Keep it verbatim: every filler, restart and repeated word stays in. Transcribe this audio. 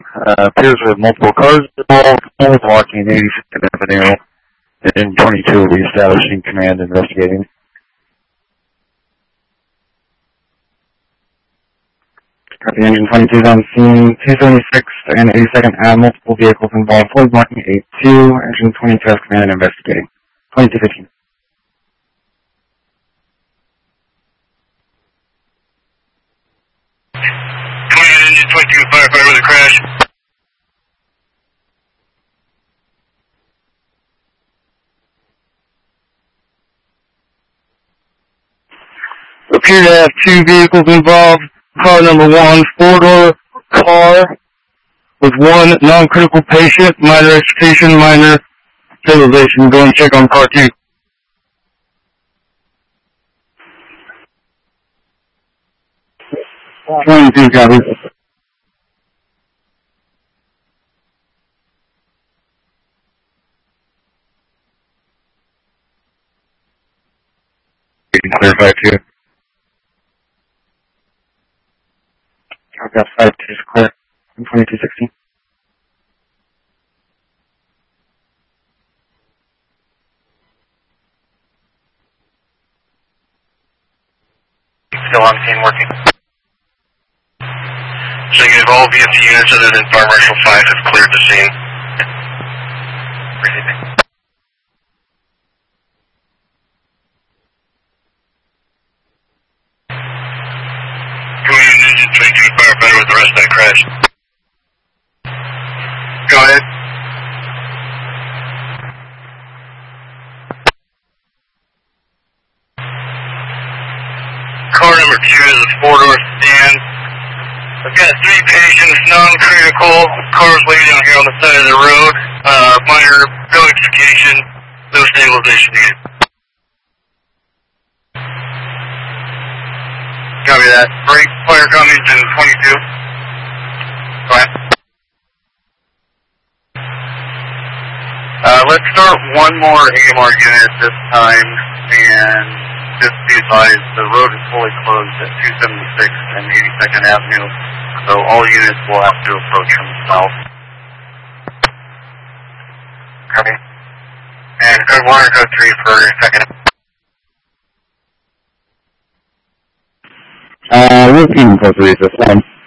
Uh, appears with multiple cars involved, only blocking eighty-second Avenue, and twenty-two will be establishing command investigating. Copy, engine twenty-two is on scene, two seventy-sixth and eighty-second Ave, multiple vehicles involved, fully blocking eighty-two, engine twenty-two has command investigating. twenty-two fifteen. Engine twenty-two, firefighter with a crash. Appear to have two vehicles involved. Car number one, four-door car with one non-critical patient, minor extrication, minor stabilization. Go and check on car two. twenty-two, copy. You can clarify too. I've got five two is clear. twenty-two sixteen. Still on scene working. So you have all V F D units other than Fire Marshal five have cleared the scene. Receiving. Engine twenty-two firefighter with the rest of that crash. Go ahead. Car number two is a four-door sedan. I've got three patients, non-critical. Cars laying down here on the side of the road. Uh, minor no extrication, no stabilization needed. Copy that. Break, fire gun engine twenty-two. Go ahead. Uh, let's start one more A M R unit at this time, and just be advised, the road is fully closed at two seventy-six and eighty-second Avenue, so all units will have to approach from the south. Copy. And code one or code three for second. Uh, routine code three is this one.